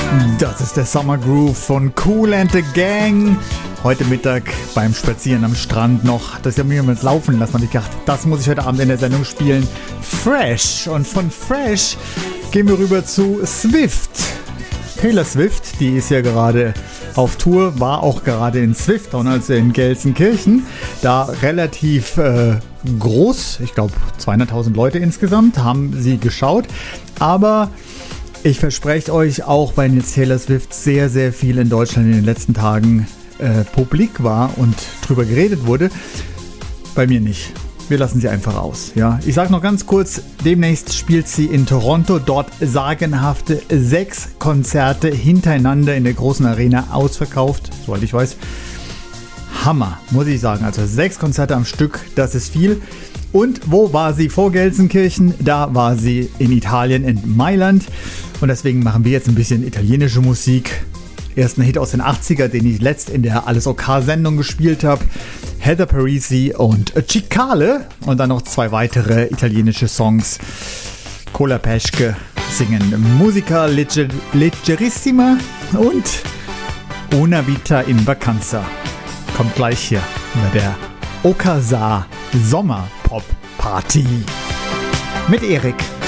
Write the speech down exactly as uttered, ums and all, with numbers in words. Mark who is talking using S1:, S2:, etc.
S1: Das ist der Summer Groove von Kool and the Gang. Heute Mittag beim Spazieren am Strand noch. Das habe ich mir mit laufen lassen. Habe ich gedacht, das muss ich heute Abend in der Sendung spielen. Fresh. Und von Fresh gehen wir rüber zu Swift. Taylor Swift, die ist ja gerade auf Tour, war auch gerade in Swiftown, also in Gelsenkirchen. Da relativ äh, groß, ich glaube zweihunderttausend Leute insgesamt, haben sie geschaut. Aber ich verspreche euch, auch weil jetzt Taylor Swift sehr, sehr viel in Deutschland in den letzten Tagen äh, publik war und drüber geredet wurde, bei mir nicht. Wir lassen sie einfach aus. Ja. Ich sage noch ganz kurz, demnächst spielt sie in Toronto, dort sagenhafte sechs Konzerte hintereinander in der großen Arena ausverkauft, soweit ich weiß. Hammer, muss ich sagen. Also sechs Konzerte am Stück, das ist viel. Und wo war sie vor Gelsenkirchen? Da war sie in Italien, in Mailand. Und deswegen machen wir jetzt ein bisschen italienische Musik. Erst ein Hit aus den achtziger, den ich letzt in der Alles OK-Sendung gespielt habe. Heather Parisi und Cicale. Und dann noch zwei weitere italienische Songs. Cola Peschke singen Musica legger- Leggerissima und Una Vita in Vacanza. Kommt gleich hier bei der Okasa Sommer Pop Party mit Erik.